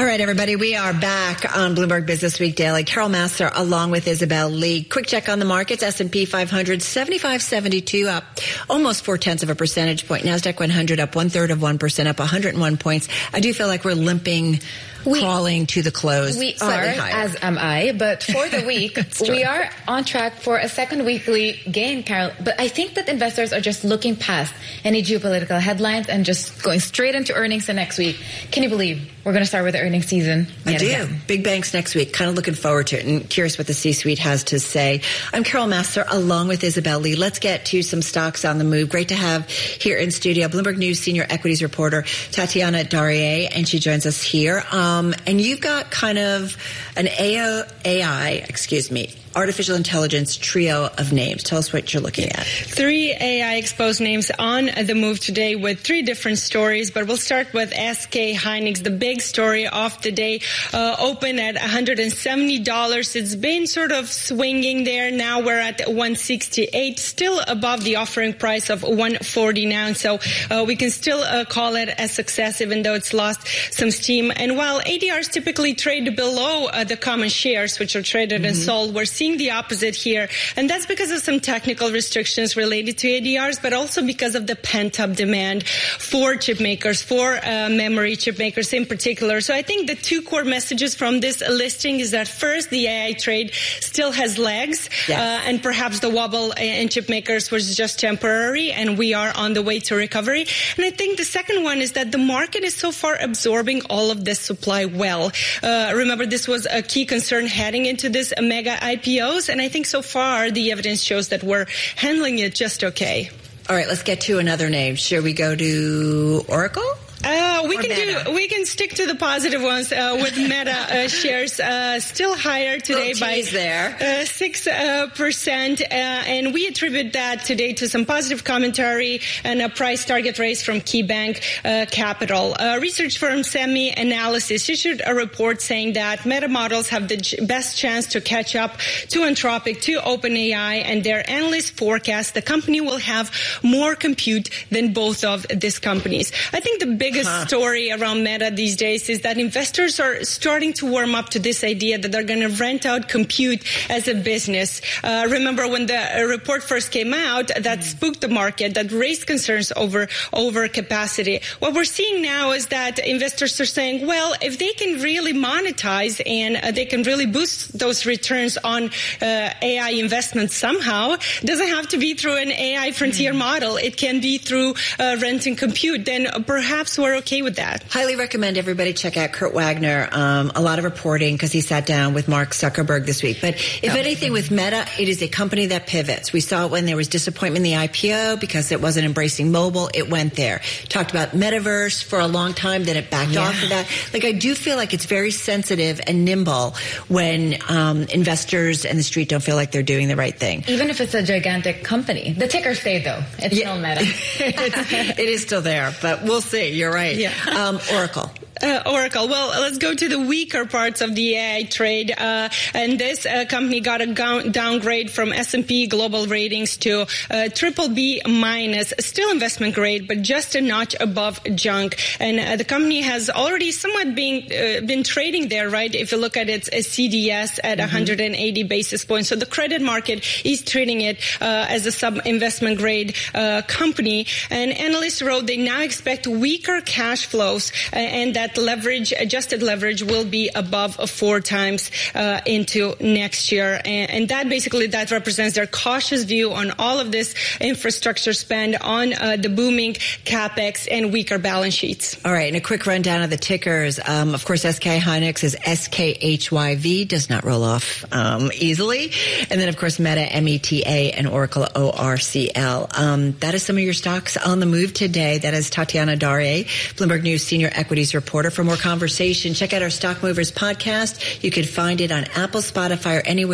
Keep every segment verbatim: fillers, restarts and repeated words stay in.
right, everybody, we are back on Bloomberg Business Week Daily. Carol Massar along with Isabel Lee. Quick check on the markets. S and P five hundred, seventy-five seventy-two, up almost four-tenths of a percentage point. NASDAQ one hundred up one-third of one percent, up one hundred one points. I do feel like we're limping, we, crawling to the close. We are, higher. as am I. But for the week, we are on track for a second weekly gain, Carol. But I think that investors are just looking past any geopolitical headlines and just going straight into earnings the next week. Can you believe we're going to start with the earnings season? I do. Again. Big banks next week. Kind of looking forward to it and curious what the C-suite has to say. I'm Carol Massar along with Isabel Lee. Let's get to some stocks on the move. Great to have here in studio Bloomberg News senior equities reporter Tatiana Darrier, and she joins us here. Um, and you've got kind of an A I, excuse me, artificial intelligence trio of names. Tell us what you're looking at. Three A I exposed names on the move today with three different stories, but we'll start with S K Hynix, the big story of the day, uh, open at one hundred seventy dollars. It's been sort of swinging there. Now we're at one sixty-eight, still above the offering price of one forty now. So uh, we can still uh, call it a success, even though it's lost some steam. And while A D Rs typically trade below uh, the common shares, which are traded mm-hmm. and sold, we're seeing the opposite here. And that's because of some technical restrictions related to A D Rs, but also because of the pent-up demand for chip makers, for uh, memory chip makers in particular. So I think the two core messages from this listing is that first, the A I trade still has legs, yes. uh, and perhaps the wobble in chip makers was just temporary, and we are on the way to recovery. And I think the second one is that the market is so far absorbing all of this supply well. Uh, remember, this was a key concern heading into this mega I P Os, and I think so far the evidence shows that we're handling it just okay. All right, let's get to another name. Should we go to Oracle? Uh, we or can Meta? do. We can stick to the positive ones uh, with Meta uh, shares uh, still higher today by there. Uh, six uh, percent, uh, and we attribute that today to some positive commentary and a price target raise from KeyBank uh, Capital. Uh, research firm Semi Analysis issued a report saying that Meta models have the j- best chance to catch up to Anthropic, to OpenAI, and their analysts forecast the company will have more compute than both of these companies. I think the big biggest huh. story around Meta these days is that investors are starting to warm up to this idea that they're going to rent out compute as a business. Uh, remember when the uh, report first came out, that mm. spooked the market, that raised concerns over over capacity. What we're seeing now is that investors are saying, well, if they can really monetize and uh, they can really boost those returns on uh, A I investments somehow, it doesn't have to be through an A I frontier mm. model. It can be through uh, renting compute. Then uh, perhaps we're okay with that. Highly recommend everybody check out Kurt Wagner. Um, a lot of reporting because he sat down with Mark Zuckerberg this week. But if oh. anything with Meta, it is a company that pivots. We saw it when there was disappointment in the I P O because it wasn't embracing mobile. It went there. Talked about metaverse for a long time. Then it backed yeah. off of that. Like, I do feel like it's very sensitive and nimble when um, investors and the street don't feel like they're doing the right thing. Even if it's a gigantic company. The ticker stayed, though. It's yeah. still Meta. it's, it is still there, but we'll see. You're right. Yeah. Um, Oracle. Uh, Oracle. Well, let's go to the weaker parts of the A I trade. Uh, and this uh, company got a go- downgrade from S and P Global Ratings to uh, triple B minus, still investment grade, but just a notch above junk. And uh, the company has already somewhat been uh, been trading there, right? If you look at its uh, C D S at mm-hmm. one hundred eighty basis points, so the credit market is treating it uh, as a sub-investment grade uh, company. And analysts wrote they now expect weaker cash flows uh, and that leverage, adjusted leverage, will be above four times uh, into next year. And, and that basically, that represents their cautious view on all of this infrastructure spend on uh, the booming CapEx and weaker balance sheets. All right, and a quick rundown of the tickers. Um, of course, S K Hynix is S K H Y V, does not roll off um, easily. And then, of course, Meta, M E T A, and Oracle, O R C L. Um, that is some of your stocks on the move today. That is Tatiana Darrier, Bloomberg News senior equities reporter. For more conversation, check out our Stock Movers podcast. You can find it on Apple, Spotify, or anywhere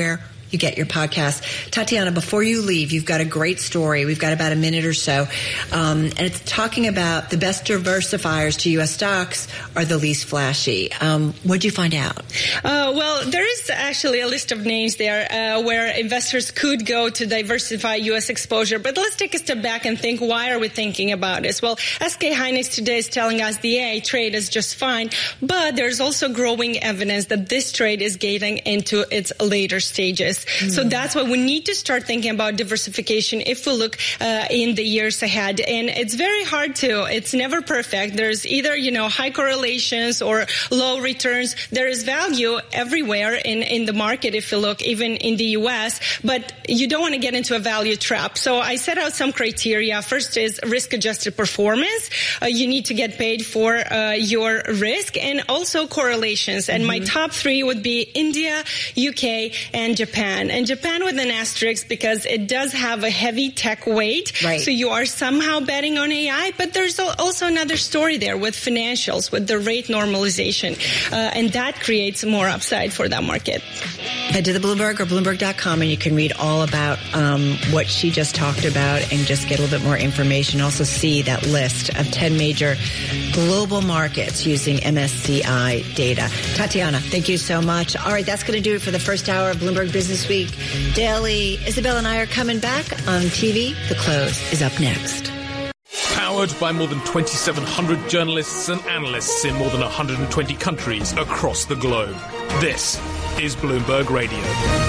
you get your podcast. Tatiana, before you leave, you've got a great story. We've got about a minute or so. Um, and it's talking about the best diversifiers to U S stocks are the least flashy. Um, what'd you find out? Uh, well, there is actually a list of names there uh, where investors could go to diversify U S exposure. But let's take a step back and think, why are we thinking about this? Well, S K Hynix today is telling us the A I trade is just fine. But there's also growing evidence that this trade is getting into its later stages. Mm. So that's why we need to start thinking about diversification if we look uh, in the years ahead. And it's very hard to. It's never perfect. There's either, you know, high correlations or low returns. There is value everywhere in, in the market if you look, even in the U S, but you don't want to get into a value trap. So I set out some criteria. First is risk-adjusted performance. Uh, you need to get paid for uh, your risk, and also correlations. And mm-hmm. my top three would be India, U K, and Japan. And Japan with an asterisk because it does have a heavy tech weight. Right. So you are somehow betting on A I, but there's also another story there with financials, with the rate normalization. Uh, and that creates more upside for that market. Head to the Bloomberg or Bloomberg dot com and you can read all about um, what she just talked about and just get a little bit more information. Also see that list of ten major global markets using M S C I data. Tatiana, thank you so much. All right, that's going to do it for the first hour of Bloomberg Business Week Daily. Isabel and I are coming back on T V. The Close is up next. Powered by more than twenty-seven hundred journalists and analysts in more than one hundred twenty countries across the globe. This is Bloomberg Radio.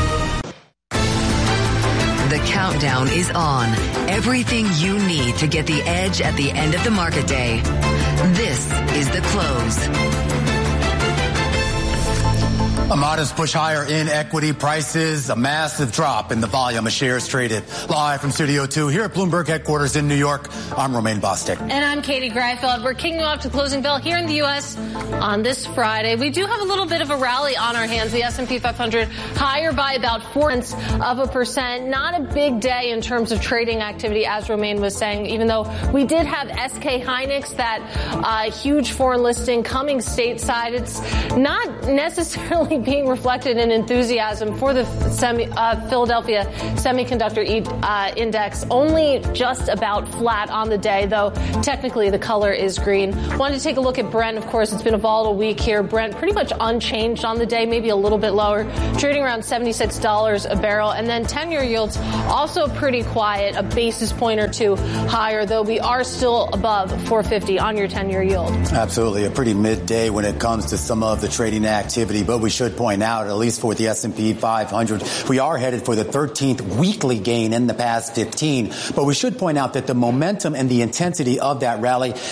The countdown is on. Everything you need to get the edge at the end of the market day. This is The Close. A modest push higher in equity prices, a massive drop in the volume of shares traded. Live from Studio two here at Bloomberg headquarters in New York, I'm Romaine Bostick. And I'm Katie Greifeld. We're kicking off to closing bell here in the U S on this Friday. We do have a little bit of a rally on our hands. The S and P five hundred higher by about four tenths of a percent. Not a big day in terms of trading activity, as Romaine was saying, even though we did have S K Hynix, that uh, huge foreign listing coming stateside. It's not necessarily being reflected in enthusiasm for the semi, uh, Philadelphia Semiconductor e- uh, Index. Only just about flat on the day, though technically the color is green. Wanted to take a look at Brent. Of course, it's been a volatile week here. Brent pretty much unchanged on the day, maybe a little bit lower, trading around seventy-six dollars a barrel. And then ten-year yields also pretty quiet, a basis point or two higher, though we are still above four fifty on your ten-year yield. Absolutely. A pretty midday when it comes to some of the trading activity, but we should point out, at least for the S and P five hundred, we are headed for the thirteenth weekly gain in the past fifteen. But we should point out that the momentum and the intensity of that rally